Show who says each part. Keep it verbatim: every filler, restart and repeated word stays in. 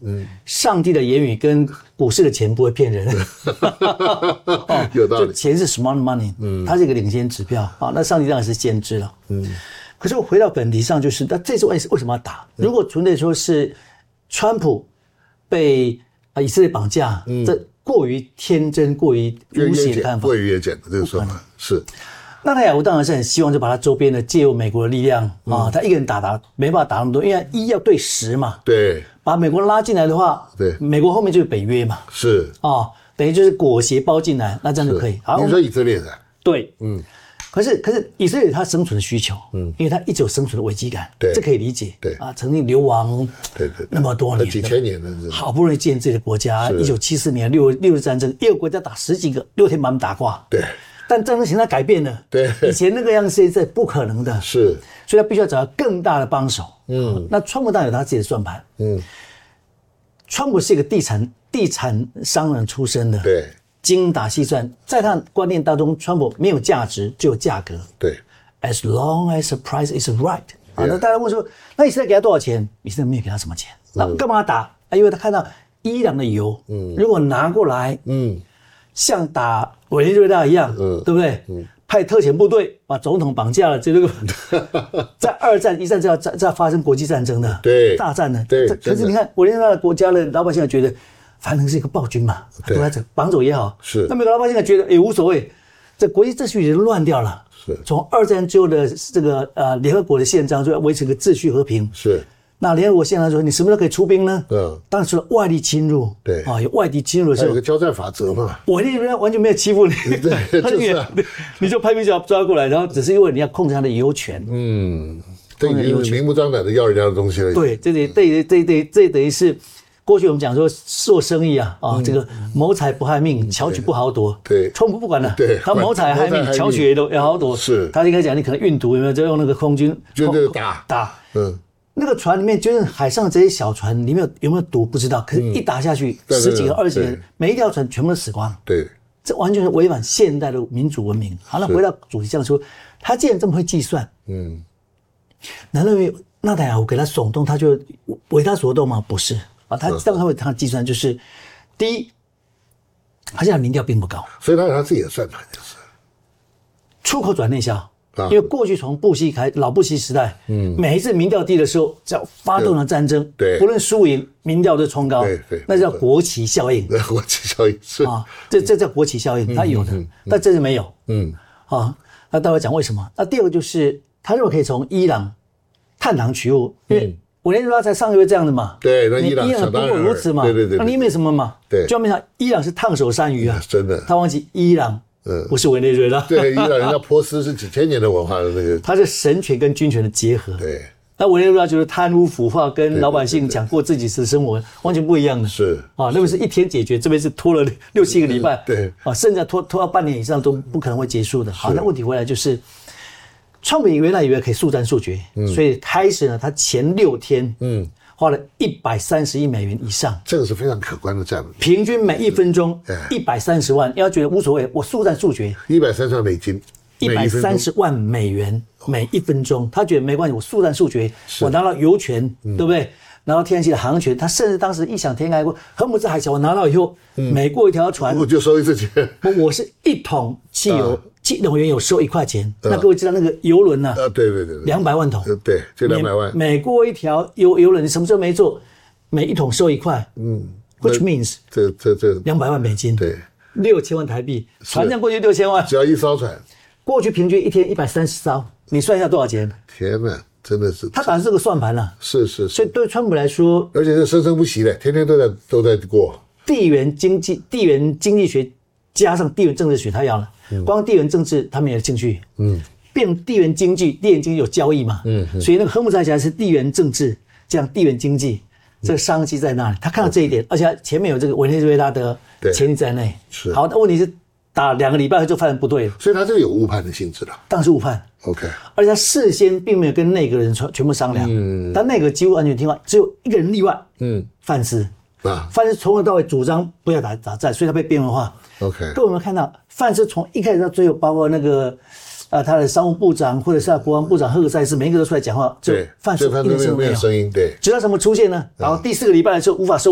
Speaker 1: 嗯，
Speaker 2: 上帝的言语跟股市的钱不会骗人。
Speaker 1: 哦、有道理，
Speaker 2: 就钱是 smart money， 嗯，它是一个领先指标啊。那上帝当然是先知了，嗯。可是我回到本题上，就是那这次为为什么要打？嗯、如果纯粹说是川普被啊以色列绑架，嗯，这过于天真、过于无邪的看法，
Speaker 1: 过于越简的这个说法是。
Speaker 2: 纳坦雅胡当然是很希望就把他周边的借由美国的力量啊，他一个人打打没办法打那么多，因为一要对十嘛，
Speaker 1: 对，
Speaker 2: 把美国拉进来的话，
Speaker 1: 对，
Speaker 2: 美国后面就是北约嘛，
Speaker 1: 是
Speaker 2: 啊，等于就是裹挟包进来，那这样就可以。
Speaker 1: 好，你说以色列的，
Speaker 2: 对，嗯，可是可是以色列有他生存的需求，嗯，因为他一直有生存的危机感，
Speaker 1: 对，
Speaker 2: 这可以理解，
Speaker 1: 对
Speaker 2: 啊，曾经流亡，
Speaker 1: 对对，
Speaker 2: 那么多年，
Speaker 1: 几千年的，
Speaker 2: 好不容易建自己的国家，一九七四年六六日战争，一个国家打十几个，六天把他们打挂，
Speaker 1: 对。
Speaker 2: 但战争形态改变了，
Speaker 1: 对，
Speaker 2: 以前那个样子现在不可能的，
Speaker 1: 是，
Speaker 2: 所以他必须要找到更大的帮手。
Speaker 1: 嗯，
Speaker 2: 那川普当然有他自己的算盘。
Speaker 1: 嗯，
Speaker 2: 川普是一个地产地产商人出身的，
Speaker 1: 对，
Speaker 2: 精打细算，在他的观念当中，川普没有价值，只有价格。
Speaker 1: 对
Speaker 2: ，as long as the price is right。啊，那大家问说，那以色列给他多少钱？以色列没有给他什么钱，那干嘛打？啊，因为他看到伊朗的油，嗯，如果拿过来，嗯。像打委内瑞拉一样，嗯，对不对？嗯，派特遣部队把总统绑架了，这个在二战、一战就要在在发生国际战争的，
Speaker 1: 对，
Speaker 2: 大战的，
Speaker 1: 对。
Speaker 2: 可是你看委内瑞拉的国家的老百姓觉得，反正是一个暴君嘛，都在这绑走也好，
Speaker 1: 是。
Speaker 2: 那美国老百姓觉得也无所谓，这国际秩序已经乱掉了。
Speaker 1: 是。从
Speaker 2: 二战之后的这个呃联合国的宪章就要维持个秩序和平。
Speaker 1: 是。
Speaker 2: 那联合国宪章说，你什么时候可以出兵呢？
Speaker 1: 嗯，
Speaker 2: 当然除了外力侵入，
Speaker 1: 对
Speaker 2: 啊，有外敌侵入的时候，
Speaker 1: 有个交战法则嘛。
Speaker 2: 我那边完全没有欺负你，
Speaker 1: 对，就是、啊、
Speaker 2: 你就派兵就要抓过来，然后只是因为你要控制他的油权。
Speaker 1: 嗯，这已经是明目张胆的要人家的东西了。
Speaker 2: 对，这得这这这这等于是过去我们讲说做生意啊啊，嗯、这个谋财不害命，巧取不好夺。
Speaker 1: 对，
Speaker 2: 川普不管了，
Speaker 1: 对，
Speaker 2: 他谋财害命，巧取也都也好夺。
Speaker 1: 是，
Speaker 2: 他应该讲你可能运毒有没有？就用那个空军
Speaker 1: 就打
Speaker 2: 打，
Speaker 1: 嗯。
Speaker 2: 那个船里面就是海上这些小船里面有有没有毒不知道，可是一打下去、嗯、十几个、二十个，每一条船全部都死光。
Speaker 1: 对，
Speaker 2: 这完全是违反现代的民主文明。好，那回到主题上说，他既然这么会计算，嗯，难道纳坦雅胡给他耸动，他就为他所动吗？不是啊，他当他会他计算就是，第一，他现在民调并不高，
Speaker 1: 所以他有他自己的算盘，就是
Speaker 2: 出口转内销。因为过去从布希开老布希时代，嗯，每一次民调低的时候，只要发动了战争，
Speaker 1: 对，
Speaker 2: 不论输赢，民调都冲高，
Speaker 1: 对对，
Speaker 2: 那叫国旗效应。
Speaker 1: 对，国旗效应是
Speaker 2: 啊，这这叫国旗效应，他有的，但这是没有，嗯，啊，那待会讲为什么？那第二个就是他认为可以从伊朗探囊取物，因为委内瑞拉才上个月这样的嘛，
Speaker 1: 对，那伊朗
Speaker 2: 伊朗不过如此嘛，
Speaker 1: 对对对，
Speaker 2: 那你没什么嘛，
Speaker 1: 对，
Speaker 2: 就没想伊朗是烫手山芋啊，
Speaker 1: 真的，
Speaker 2: 他忘记伊朗。嗯，不是委内瑞拉。
Speaker 1: 对，伊朗人家波斯是几千年的文化的那个，
Speaker 2: 它是神权跟军权的结合。
Speaker 1: 对，
Speaker 2: 那委内瑞拉就是贪污腐化，跟老百姓讲过自己的生活完全不一样的。
Speaker 1: 是
Speaker 2: 啊，那边是一天解决，这边是拖了六七个礼拜。
Speaker 1: 对
Speaker 2: 啊，甚至拖拖到半年以上都不可能会结束的。好，那问题回来就是，川普原来以为可以速战速决，嗯、所以开始呢，他前六天，嗯。花了一百三十亿美元以上，
Speaker 1: 这个是非常可观的战略。
Speaker 2: 平均每一分钟一百三十万，要觉得无所谓，我速战速决。
Speaker 1: 一百三十万美金，
Speaker 2: 一百三十万美元每一分钟，他觉得没关系，我速战速决，我拿到油权，嗯、对不对？拿到天然气的航权，他甚至当时异想天开过，荷姆兹海峡我拿到以后，嗯、每过一条船
Speaker 1: 我就收一次钱。
Speaker 2: 我是一桶汽油。啊汽油原油收一块钱，那各位知道那个油轮呢？
Speaker 1: 啊，对对对，
Speaker 2: 两百万桶，
Speaker 1: 对，就两百万。
Speaker 2: 每过一条油油轮，你什么时候没做？每一桶收一块，嗯 ，which means
Speaker 1: 这这这
Speaker 2: 两百万美金，
Speaker 1: 对，
Speaker 2: 六千万台币，船上过去六千万，
Speaker 1: 只要一艘船，
Speaker 2: 过去平均一天一百三十艘，你算一下多少钱？
Speaker 1: 天哪，真的是，
Speaker 2: 他打的是个算盘了，
Speaker 1: 是是，
Speaker 2: 所以对川普来说，
Speaker 1: 而且是生生不息的，天天都在都在过。
Speaker 2: 地缘经济、地缘经济学加上地缘政治学，他要了。光地缘政治他们也有兴趣，嗯，变地缘经济，地缘经济有交易嘛，嗯，所以那个荷姆兹海峡是地缘政治，这样地缘经济，这个商机在那里，他看到这一点，而且前面有这个委内瑞拉的潜力在内，
Speaker 1: 是
Speaker 2: 好，那问题是打两个礼拜后就发现不对了，
Speaker 1: 所以他这个有误判的性质了，
Speaker 2: 当然是误判
Speaker 1: ，OK，
Speaker 2: 而且他事先并没有跟内阁人全全部商量，嗯，但内阁几乎完全听话，只有一个人例外，嗯，范斯。啊，范斯从头到尾主张不要打打战，所以他被边缘化。
Speaker 1: OK，
Speaker 2: 各位有没有看到范斯从一开始到最后，包括那个呃他的商务部长或者是他国防部长赫克塞斯，每一个都出来讲话，就范斯一点声音没有。
Speaker 1: 声音，对，
Speaker 2: 直到什么出现呢？然后第四个礼拜的时候无法收。